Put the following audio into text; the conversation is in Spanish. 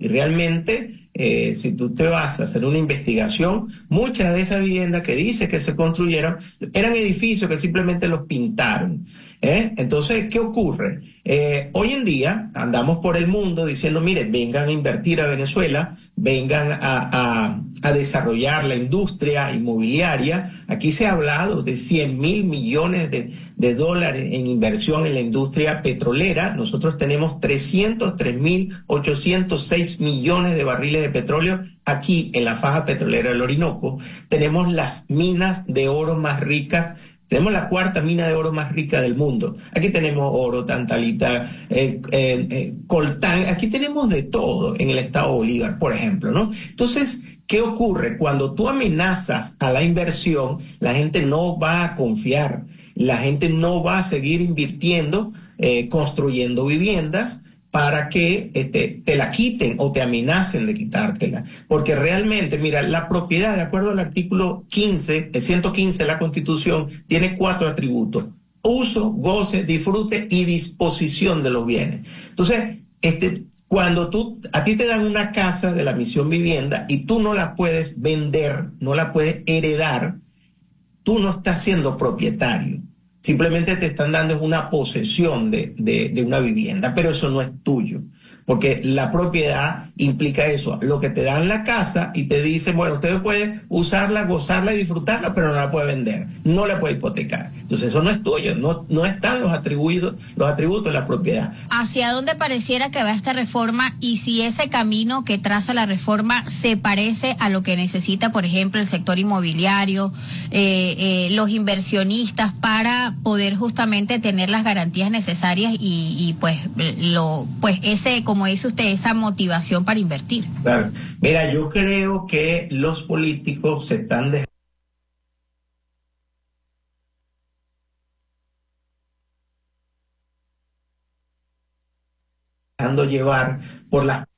Y realmente, si tú te vas a hacer una investigación, muchas de esas viviendas que dice que se construyeron eran edificios que simplemente los pintaron. Entonces, ¿qué ocurre? Hoy en día andamos por el mundo diciendo, mire, vengan a invertir a Venezuela, vengan a desarrollar la industria inmobiliaria. Aquí se ha hablado de 100.000 millones de dólares en inversión en la industria petrolera. Nosotros tenemos 303.806 millones de barriles de petróleo aquí en la faja petrolera del Orinoco. Tenemos las minas de oro más ricas. Tenemos la cuarta mina de oro más rica del mundo. Aquí tenemos oro, tantalita, coltán. Aquí tenemos de todo en el estado Bolívar, por ejemplo, ¿no? Entonces, ¿qué ocurre? Cuando tú amenazas a la inversión, la gente no va a confiar. La gente no va a seguir invirtiendo, construyendo viviendas para que te la quiten o te amenacen de quitártela. Porque realmente, mira, la propiedad, de acuerdo al artículo 115 de la Constitución, tiene 4 atributos: uso, goce, disfrute y disposición de los bienes. Entonces, cuando a ti te dan una casa de la Misión Vivienda y tú no la puedes vender, no la puedes heredar, tú no estás siendo propietario. Simplemente te están dando una posesión de una vivienda, pero eso no es tuyo, porque la propiedad implica eso, lo que te dan la casa y te dicen, bueno, usted puede usarla, gozarla y disfrutarla, pero no la puede vender, no la puede hipotecar. Entonces eso no es tuyo, no están los atributos de la propiedad. ¿Hacia dónde pareciera que va esta reforma y si ese camino que traza la reforma se parece a lo que necesita, por ejemplo, el sector inmobiliario, los inversionistas para poder justamente tener las garantías necesarias y pues ese, como dice usted, esa motivación para invertir? Claro. Mira, yo creo que los políticos se están dejando llevar por las